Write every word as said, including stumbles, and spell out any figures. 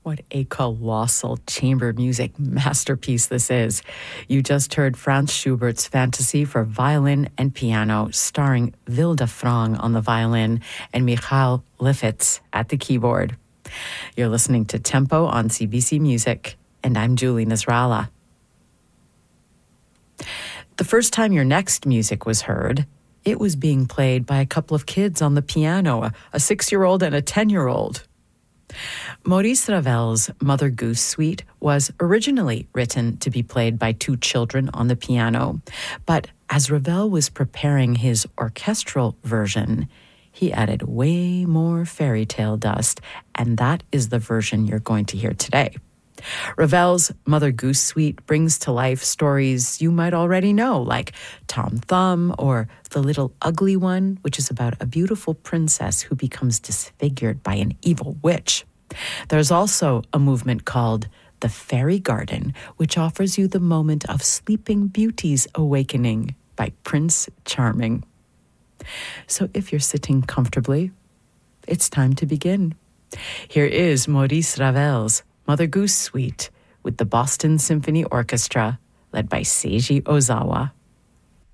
What a colossal chamber music masterpiece this is. You just heard Franz Schubert's Fantasy for violin and piano, starring Vilde Frang on the violin and Michal Lifitz at the keyboard. You're listening to Tempo on C B C Music, and I'm Julie Nasrallah. The first time your next music was heard, it was being played by a couple of kids on the piano, a, a six-year-old and a ten-year-old. Maurice Ravel's Mother Goose Suite was originally written to be played by two children on the piano, but as Ravel was preparing his orchestral version, he added way more fairy tale dust, and that is the version you're going to hear today. Ravel's Mother Goose Suite brings to life stories you might already know, like Tom Thumb or The Little Ugly One, which is about a beautiful princess who becomes disfigured by an evil witch. There's also a movement called The Fairy Garden, which offers you the moment of Sleeping Beauty's awakening by Prince Charming. So if you're sitting comfortably, it's time to begin. Here is Maurice Ravel's Mother Goose Suite with the Boston Symphony Orchestra, led by Seiji Ozawa.